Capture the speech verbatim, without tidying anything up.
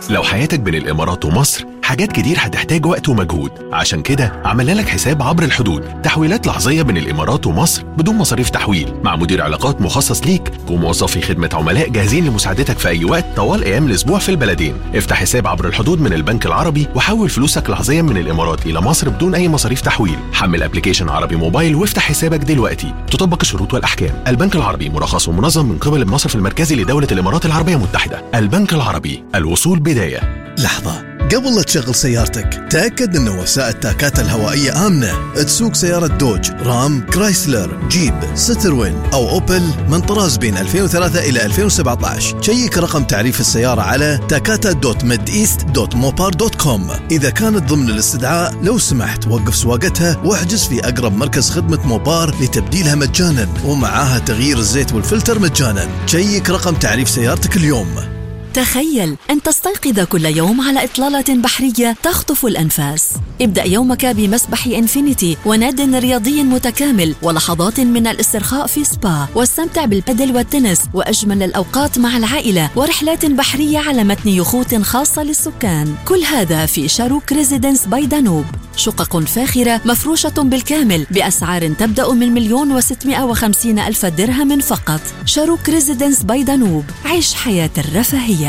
لو حياتك بين الإمارات ومصر حاجات كتير هتحتاج وقت ومجهود، عشان كده عملنا لك حساب عبر الحدود، تحويلات لحظية بين الإمارات ومصر بدون مصاريف تحويل، مع مدير علاقات مخصص ليك وموظفي خدمة عملاء جاهزين لمساعدتك في أي وقت طوال أيام الأسبوع في البلدين. افتح حساب عبر الحدود من البنك العربي وحول فلوسك لحظيا من الإمارات إلى مصر بدون أي مصاريف تحويل. حمل أبليكيشن عربي موبايل وافتح حسابك دلوقتي. تطبق الشروط والأحكام. البنك العربي مرخص ومنظم من قبل المصرف المركزي لدولة الإمارات العربية المتحدة. البنك العربي، الوصول بداية. لحظة، قبل لا تشغل سيارتك تأكد أن وسائل التاكات الهوائية آمنة. تسوق سيارة دوج، رام، كرايسلر، جيب، ستروين أو أوبل من طراز بين ألفين وثلاثة إلى ألفين وسبعة عشر. شيك رقم تعريف السيارة على تاكاتا دوت ميد إيست دوت موبار دوت كوم. إذا كانت ضمن الاستدعاء لو سمحت وقف سواقتها واحجز في أقرب مركز خدمة موبار لتبديلها مجانا، ومعاها تغيير الزيت والفلتر مجانا. شيك رقم تعريف سيارتك اليوم. تخيل أن تستيقظ كل يوم على إطلالة بحرية تخطف الأنفاس. ابدأ يومك بمسبح إنفينيتي وناد رياضي متكامل ولحظات من الاسترخاء في سبا، واستمتع بالبادل والتنس وأجمل الأوقات مع العائلة ورحلات بحرية على متن يخوت خاصة للسكان. كل هذا في شاروك ريزيدنس باي دانوب، شقق فاخرة مفروشة بالكامل بأسعار تبدأ من مليون وستمائة وخمسين ألف درهم فقط. شاروك ريزيدنس باي دانوب، عيش حياة الرفاهية.